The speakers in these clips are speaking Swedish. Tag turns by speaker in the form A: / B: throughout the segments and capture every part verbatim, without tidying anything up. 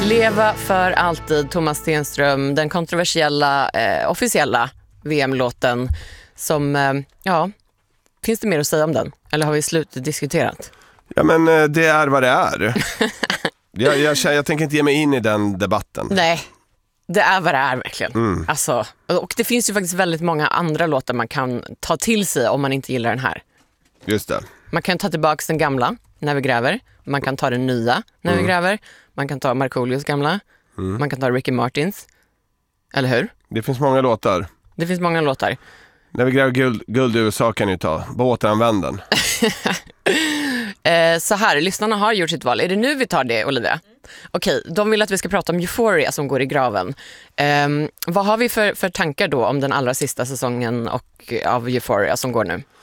A: Leva för alltid, Thomas Stenström, den kontroversiella eh, officiella V M-låten som, eh, ja, finns det mer att säga om den? Eller har vi slutat diskuterat?
B: Ja, men eh, det är vad det är. jag, jag, jag tänker inte ge mig in i den debatten.
A: Nej, det är vad det är verkligen.
B: Mm.
A: Alltså, och det finns ju faktiskt väldigt många andra låtar man kan ta till sig om man inte gillar den här.
B: Just det.
A: Man kan ta tillbaka den gamla när vi gräver. Man kan ta den nya när mm. vi gräver. Man kan ta Markoolios gamla. Mm. Man kan ta Ricky Martins. Eller hur?
B: Det finns många låtar.
A: Det finns många låtar.
B: När vi gräver guld, guld i U S A kan ni ta. Bara återanvänd den.
A: eh, så här, lyssnarna har gjort sitt val. Är det nu vi tar det, Olivia? Mm. Okej, de vill att vi ska prata om Euphoria som går i graven. Eh, vad har vi för, för tankar då om den allra sista säsongen och av Euphoria som går nu?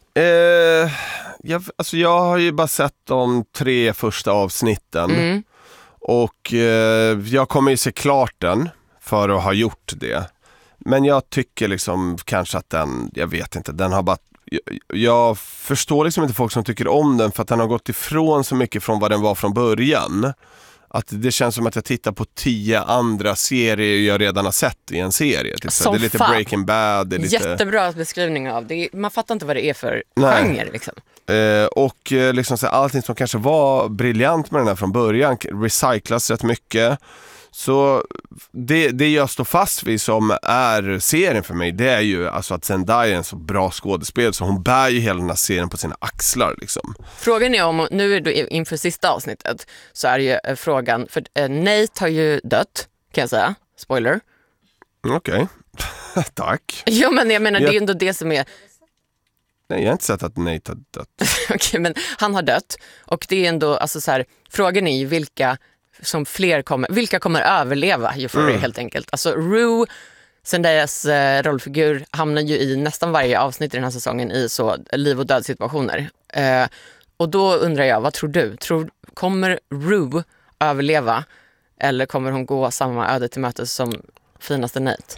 B: Eh, jag, alltså jag har ju bara sett de tre första avsnitten. Mm. Och eh, jag kommer ju se klart den för att ha gjort det. Men jag tycker liksom kanske att den, jag vet inte, den har bara, jag, jag förstår liksom inte folk som tycker om den för att den har gått ifrån så mycket från vad den var från början. Att det känns som att jag tittar på tio andra serier jag redan har sett i en serie. Typ. Det är lite fan. Breaking Bad. Det är lite... Jättebra
A: beskrivning av det. Man fattar inte vad det är för genre. Liksom.
B: Eh, och eh, liksom, så allting som kanske var briljant med den här från början recyclas rätt mycket. Så det, det jag står fast vid som är serien för mig, det är ju alltså att Zendaya är en så bra skådespel så hon bär ju hela den här serien på sina axlar liksom.
A: Frågan är om, nu är det inför sista avsnittet, så är ju frågan, för eh, Nate har ju dött, kan jag säga, spoiler.
B: Okej, okay. Tack.
A: Jo, men jag menar, jag... det är ändå det som är...
B: Nej, jag har inte sett att Nate har dött.
A: Okej, okay, men han har dött, och det är ändå, alltså så här, frågan är ju vilka som fler kommer, vilka kommer överleva Euphoria mm. helt enkelt. Alltså Rue, Zendayas eh, rollfigur, hamnar ju i nästan varje avsnitt i den här säsongen i så liv- och dödssituationer. Eh, och då undrar jag, vad tror du? Tror, kommer Rue överleva eller kommer hon gå samma öde till mötes som finaste Nate?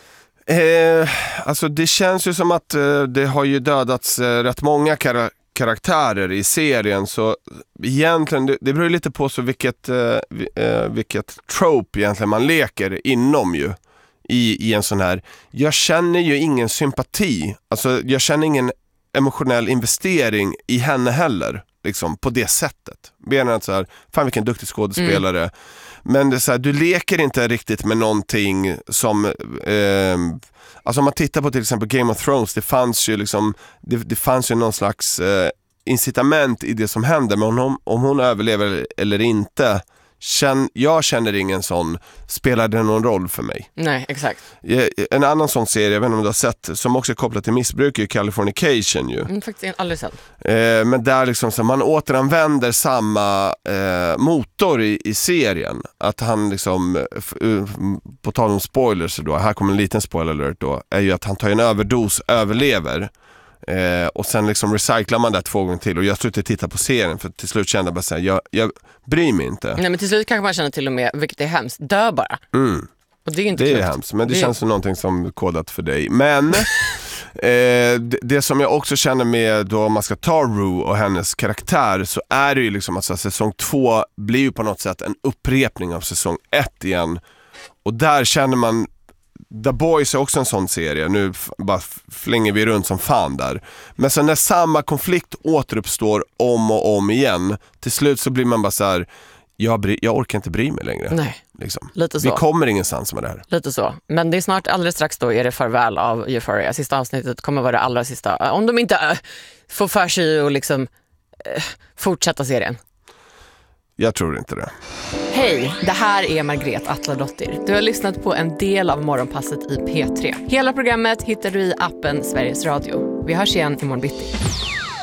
B: Eh, alltså det känns ju som att eh, det har ju dödats eh, rätt många kar- karaktärer i serien, så egentligen det, det beror lite på så vilket, eh, vilket trope egentligen man leker inom ju i, i en sån här. Jag känner ju ingen sympati, alltså jag känner ingen emotionell investering i henne heller liksom, på det sättet. Mer än att så här, fan vilken duktig skådespelare. Mm. Men det är så här, du leker inte riktigt med någonting som eh, alltså om man tittar på till exempel Game of Thrones, det fanns ju liksom det, det fanns ju någon slags eh, incitament i det som händer, men om, om hon överlever eller inte, känn, jag känner ingen sån, spelar det någon roll för mig.
A: Nej, exakt.
B: En annan sån serie, jag vet inte om du har sett, som också är kopplat till missbruk, är Californication ju.
A: Mm, faktiskt aldrig sett.
B: Eh, men där liksom så man återanvänder samma eh, motor i, i serien. Att han liksom, f- på tal om spoilers då, här kommer en liten spoiler alert då, är ju att han tar en överdos, överlever. Eh, och sen liksom recyclar man det två gånger till. Och jag slutade titta på serien för till slut kände jag bara så här, jag, jag bryr mig inte.
A: Nej, men till slut kanske man känner till och med, vilket är hemskt, dö bara.
B: Mm.
A: Och det är inte
B: det
A: klokt.
B: är hemskt, men det,
A: det
B: känns som någonting som kodat för dig. Men eh, det, det som jag också känner med då, om man ska ta Rue och hennes karaktär, så är det ju liksom att så, säsong två blir ju på något sätt en upprepning av säsong ett igen. Och där känner man, The Boys är också en sån serie. Nu f- bara flänger vi runt som fan där. Men så när samma konflikt återuppstår om och om igen, till slut så blir man bara så här, jag, bry- jag orkar inte bry mig längre.
A: Nej,
B: liksom.
A: Lite så.
B: Vi kommer ingenstans med det här.
A: Lite så. Men det är snart, alldeles strax då är det farväl av Euphoria. Sista avsnittet kommer vara det allra sista. Om de inte äh, får för sig och liksom äh, fortsätta serien.
B: Jag tror inte det.
A: Hej, det här är Margret Atladottir. Du har lyssnat på en del av Morgonpasset i P tre. Hela programmet hittar du i appen Sveriges Radio. Vi hörs igen imorgon bitti.